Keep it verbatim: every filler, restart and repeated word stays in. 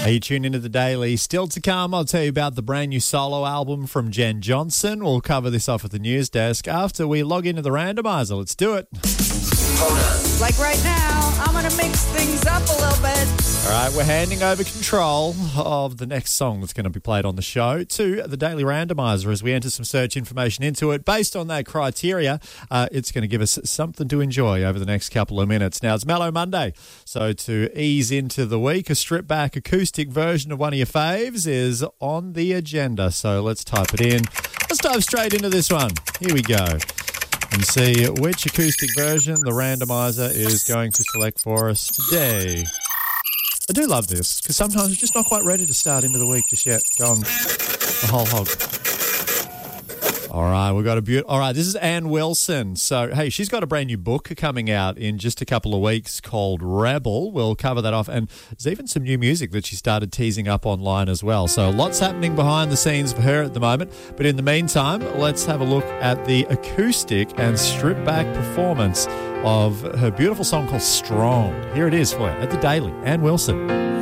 Hey, you tune into the Daily. Still to come, I'll tell you about the brand new solo album from Jen Johnson. We'll cover this off at the news desk after we log into the randomizer. Let's do it. Hold on. Like right now, I'm going to mix things up a little bit. All right, we're handing over control of the next song that's going to be played on the show to the Daily Randomizer as we enter some search information into it. Based on that criteria, uh, it's going to give us something to enjoy over the next couple of minutes. Now, it's Mellow Monday, so to ease into the week, a stripped-back acoustic version of one of your faves is on the agenda. So let's type it in. Let's dive straight into this one. Here we go. And see which acoustic version the randomizer is going to select for us today. I do love this because sometimes we're just not quite ready to start into the week just yet. Going the whole hog. All right, we've got a beautiful. All right, this is Ann Wilson. So, hey, she's got a brand new book coming out in just a couple of weeks called Rebel. We'll cover that off. And there's even some new music that she started teasing up online as well. So, lots happening behind the scenes for her at the moment. But in the meantime, let's have a look at the acoustic and stripped back performance of her beautiful song called Strong. Here it is for you at the Daily. Ann Wilson.